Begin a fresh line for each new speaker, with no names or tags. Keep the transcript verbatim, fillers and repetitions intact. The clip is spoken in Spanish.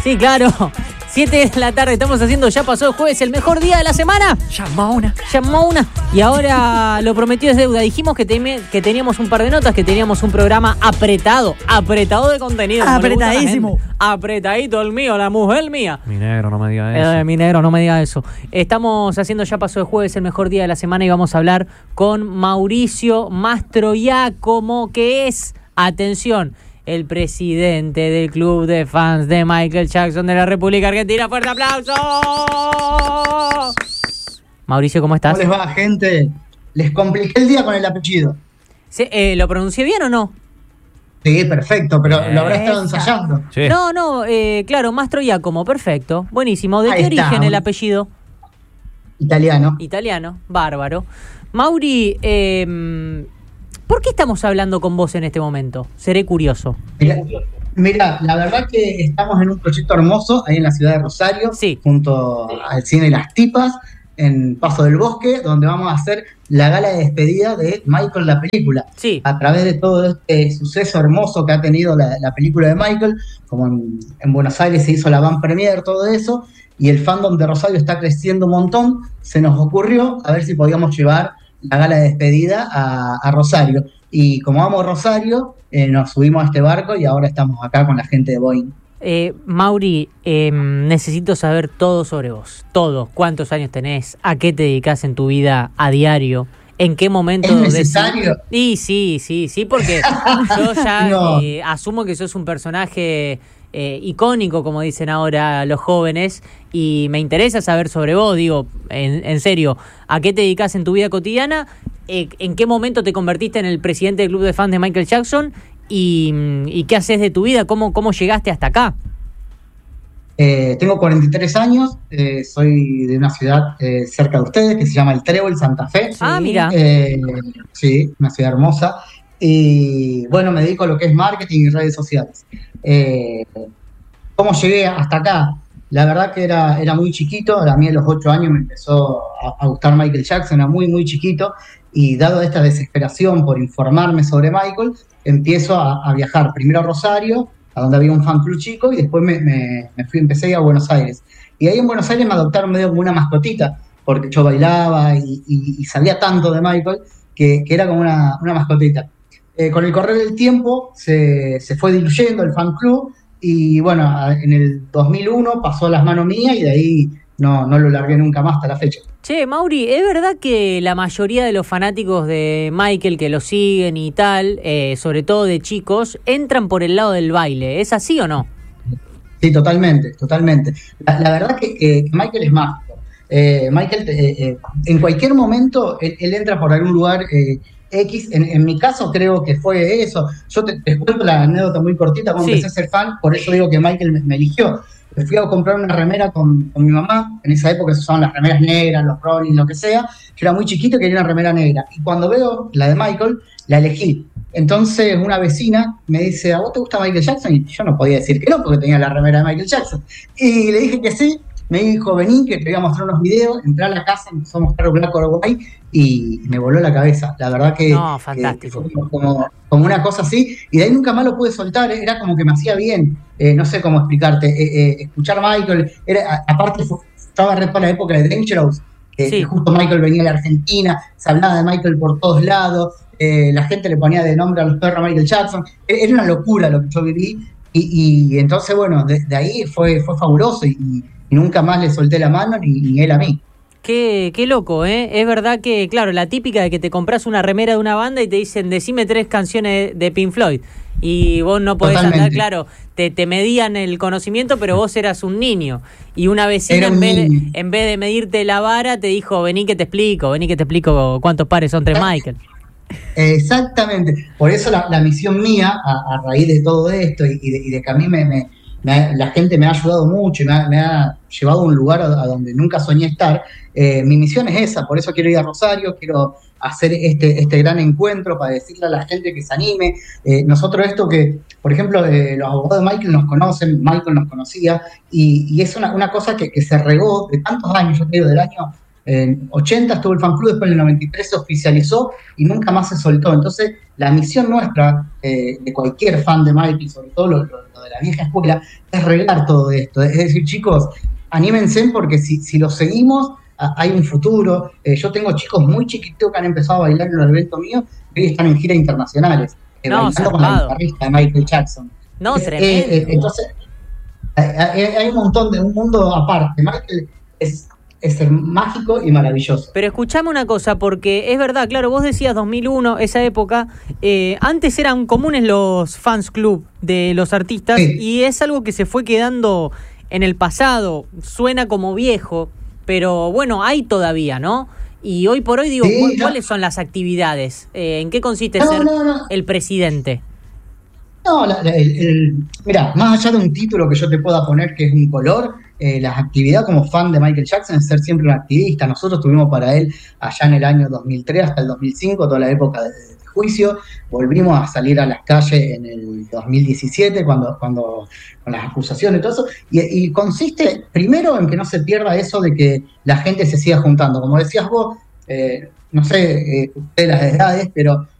Sí, claro. siete de la tarde, estamos haciendo Ya Pasó el Jueves, el mejor día de la semana.
Llamó una.
Llamó una. Y ahora lo prometido es deuda. Dijimos que, te, que teníamos un par de notas, que teníamos un programa apretado, apretado de contenido.
Apretadísimo.
Apretadito el mío, la mujer mía.
Mi negro, no me diga eso.
Eh, mi negro, no me diga eso. Estamos haciendo Ya Pasó el Jueves, el mejor día de la semana, y vamos a hablar con Mauricio Mastroiacomo, que es, atención, el presidente del club de fans de Michael Jackson de la República Argentina. ¡Fuerte aplauso! Mauricio, ¿cómo estás?
¿Cómo les va, gente? Les compliqué el día con el apellido.
Sí, eh, ¿lo pronuncié bien o no?
Sí, perfecto, pero
Esa.
lo habrá estado ensayando.
Sí.
No, no, eh, claro, Mastroiacomo, perfecto. Buenísimo. ¿De
Ahí
qué
está.
origen el apellido?
Italiano.
Italiano, bárbaro. Mauri, eh, ¿por qué estamos hablando con vos en este momento? Seré curioso.
Mirá, mirá, la verdad que estamos en un proyecto hermoso ahí en la ciudad de Rosario,
Sí.
junto al cine Las Tipas, en Paso del Bosque, donde vamos a hacer la gala de despedida de Michael, la película.
Sí.
A través de todo este suceso hermoso que ha tenido la, la película de Michael, como en, en Buenos Aires se hizo la van premier, todo eso, y el fandom de Rosario está creciendo un montón, se nos ocurrió a ver si podíamos llevar la gala de despedida a, a Rosario. Y como vamos a Rosario, eh, nos subimos a este barco y ahora estamos acá con la gente de Boeing.
Eh, Mauri, eh, necesito saber todo sobre vos. Todo. ¿Cuántos años tenés? ¿A qué te dedicás en tu vida a diario? ¿En qué momento?
¿Es necesario?
Decidís? Y sí, sí, sí, porque yo ya
No.
eh, asumo que sos un personaje eh, icónico, como dicen ahora los jóvenes, y me interesa saber sobre vos. Digo, en, en serio, ¿a qué te dedicás en tu vida cotidiana? Eh, ¿En qué momento te convertiste en el presidente del club de fans de Michael Jackson? ¿Y, y qué haces de tu vida? ¿Cómo, cómo llegaste hasta acá?
Eh, tengo cuarenta y tres años, eh, soy de una ciudad eh, cerca de ustedes que se llama El Trébol, Santa Fe.
Ah, mira.
Eh, sí, una ciudad hermosa. Y bueno, me dedico a lo que es marketing y redes sociales. Eh, ¿Cómo llegué hasta acá? La verdad que era, era muy chiquito, a mí a los ocho años me empezó a, a gustar Michael Jackson, era muy, muy chiquito, y dado esta desesperación por informarme sobre Michael, empiezo a, a viajar primero a Rosario, a donde había un fan club chico, y después me, me, me fui, empecé a ir a Buenos Aires. Y ahí en Buenos Aires me adoptaron medio como una mascotita, porque yo bailaba y, y, y sabía tanto de Michael que, que era como una, una mascotita. Eh, con el correr del tiempo se, se fue diluyendo el fan club, y bueno, en el dos mil uno pasó a las manos mías y de ahí no, no lo largué nunca más hasta la fecha.
Che, Mauri, ¿es verdad que la mayoría de los fanáticos de Michael que lo siguen y tal, eh, sobre todo de chicos, entran por el lado del baile? ¿Es así o no?
Sí, totalmente, totalmente. La, la verdad que, que Michael es mágico. Eh, Michael, eh, eh, en cualquier momento, él, él entra por algún lugar eh, X. En, en mi caso creo que fue eso. Yo te, te cuento la anécdota muy cortita, cuando
Sí.
empecé a ser fan, por eso digo que Michael me, me eligió. Me fui a comprar una remera con, con mi mamá, en esa época se usaban las remeras negras, los Rollins, lo que sea. Yo era muy chiquito y quería una remera negra. Y cuando veo la de Michael, la elegí. Entonces una vecina me dice, ¿a vos te gusta Michael Jackson? Y yo no podía decir que no, porque tenía la remera de Michael Jackson. Y le dije que sí. Me dijo, vení, que te voy a mostrar unos videos. Entré a la casa, empezó a mostrar Black or White y me voló la cabeza. La verdad que,
No,
que
fantástico.
fue como, como una cosa así. Y de ahí nunca más lo pude soltar. Era como que me hacía bien. Eh, no sé cómo explicarte. Eh, eh, escuchar Michael. Era, a- aparte, fue, estaba re para la época de Dangerous. Eh,
Sí.
que justo Michael venía a la Argentina. Se hablaba de Michael por todos lados. Eh, la gente le ponía de nombre a los perros a Michael Jackson. Eh, Era una locura lo que yo viví. Y, y entonces, bueno, de, de ahí fue, fue fabuloso. Y, y nunca más le solté la mano, ni, ni él a mí.
Qué, qué loco, ¿eh? Es verdad que, claro, la típica de que te compras una remera de una banda y te dicen, decime tres canciones de Pink Floyd. Y vos no podés
Totalmente.
andar, claro, te, te medían el conocimiento, pero vos eras un niño. Y una vecina,
Era un
en vez, de,
niño.
en vez de medirte la vara, te dijo, vení que te explico, vení que te explico cuántos pares son tres Michael.
Exactamente. Por eso la, la misión mía, a, a raíz de todo esto y, y, de, y de que a mí me, me, me ha, la gente me ha ayudado mucho y me ha, me ha llevado a un lugar a, a donde nunca soñé estar, eh, mi misión es esa. Por eso quiero ir a Rosario, quiero hacer este, este gran encuentro para decirle a la gente que se anime. Eh, nosotros esto que, por ejemplo, eh, los abogados de Michael nos conocen, Michael nos conocía, y, y es una, una cosa que, que se regó de tantos años, yo te digo, del año en ochenta estuvo el fan club, después en el noventa y tres se oficializó y nunca más se soltó. Entonces, la misión nuestra, eh, de cualquier fan de Michael, sobre todo lo, lo, lo de la la vieja escuela, es regar todo esto. Es decir, chicos, anímense porque si, si lo seguimos, a, hay un futuro. Eh, yo tengo chicos muy chiquitos que han empezado a bailar en el evento mío y hoy están en giras internacionales, eh,
no,
bailando con la guitarrista de Michael Jackson.
No,
es,
tremendo.
Eh, eh, entonces, hay, hay un montón de un mundo aparte. Michael es... es ser mágico y maravilloso.
Pero escuchame una cosa, porque es verdad, claro, vos decías dos mil uno, esa época, eh, antes eran comunes los fans club de los artistas, sí. Y es algo que se fue quedando en el pasado, suena como viejo, pero bueno, hay todavía, ¿no? Y hoy por hoy, digo, sí, ¿cuáles no. son las actividades? Eh, ¿En qué consiste
no,
ser
no, no.
el presidente?
No, la, la, el, el, mira, más allá de un título que yo te pueda poner que es un color, eh, las actividades como fan de Michael Jackson es ser siempre un activista. Nosotros tuvimos para él allá en el año dos mil tres hasta el dos mil cinco, toda la época de, de juicio. Volvimos a salir a las calles en el dos mil diecisiete cuando, cuando con las acusaciones y todo eso. Y, y consiste primero en que no se pierda eso de que la gente se siga juntando. Como decías vos, eh, no sé, eh, de las edades, pero